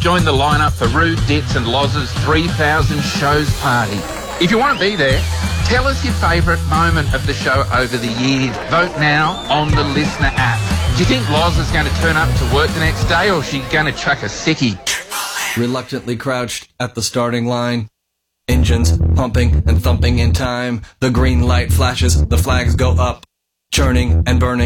join the lineup for Rude Dits and Loz's 3,000 shows party. If you want to be there, tell us your favourite moment of the show over the years. Vote now on the Listener app. Do you think Loz is going to turn up to work the next day, or is she going to chuck a sickie? Reluctantly crouched at the starting line, engines pumping and thumping in time. The green light flashes, the flags go up, churning and burning.